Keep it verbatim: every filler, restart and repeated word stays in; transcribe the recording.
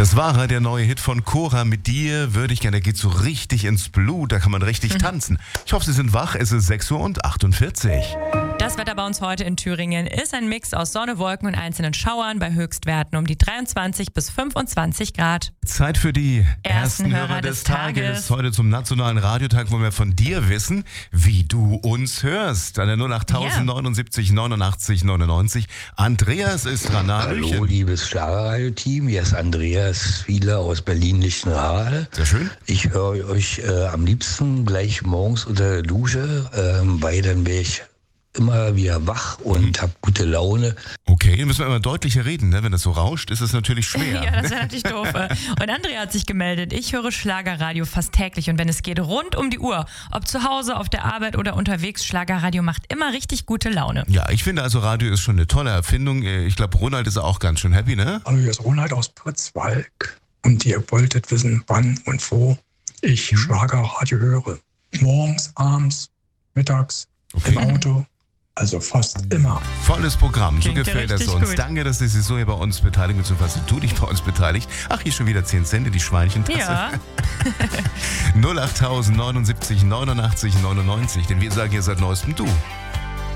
Das war der neue Hit von Cora. Mit dir würde ich gerne, der geht so richtig ins Blut, da kann man richtig tanzen. Ich hoffe, Sie sind wach, es ist sechs Uhr und achtundvierzig. Das Wetter bei uns heute in Thüringen ist ein Mix aus Sonne, Wolken und einzelnen Schauern bei Höchstwerten um die dreiundzwanzig bis fünfundzwanzig Grad. Zeit für die Ersten ersten Hörer Hörer des des Tages. Tages. Heute zum Nationalen Radiotag, wo wir von dir wissen, wie du uns hörst. An der null acht neunundsiebzig neunundachtzig neunundneunzig. Andreas ist dran. Hallo, Hallöchen. liebes Schlagerradio-Team. Hier ist Andreas Fiedler aus Berlin-Lichtenrade. Sehr schön. Ich höre euch äh, am liebsten gleich morgens unter der Dusche, ähm, weil dann wäre ich immer wieder wach und habe gute Laune. Okay, dann müssen wir immer deutlicher reden, ne? Wenn das so rauscht, ist es natürlich schwer. Ja, das wäre natürlich doof. Und Andrea hat sich gemeldet. Ich höre Schlagerradio fast täglich und wenn es geht, rund um die Uhr. Ob zu Hause, auf der Arbeit oder unterwegs, Schlagerradio macht immer richtig gute Laune. Ja, ich finde also Radio ist schon eine tolle Erfindung. Ich glaube, Ronald ist auch ganz schön happy, ne? Hallo, hier ist Ronald aus Pritzwalk und ihr wolltet wissen, wann und wo ich Schlagerradio höre. Morgens, abends, mittags, Okay. im Auto, also fast immer. Volles Programm, so Klingt ja gefällt es richtig uns. gut. Danke, dass Sie sich so hier bei uns beteiligen, beziehungsweise du dich bei uns beteiligt. Ach, hier schon wieder zehn Cent in die Schweinchentasse. Ja. null acht neunundsiebzig neunundachtzig neunundneunzig. Denn wir sagen hier seit neuestem du.